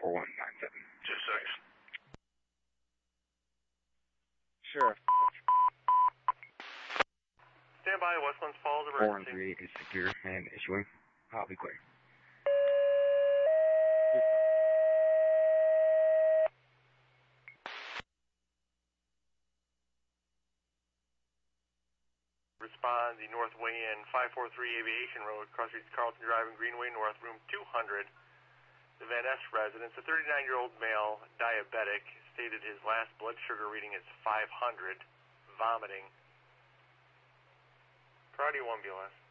4197. Just seconds. Sheriff. Stand by, Westlands Falls emergency. 438 is secure and issuing. I'll be clear. Respond the North Way in 543 Aviation Road, cross streets Carlton Drive and Greenway North, room 200. The Van Ness residence, a 39-year-old male, diabetic, stated his last blood sugar reading is 500, vomiting. Priority 1 BLS.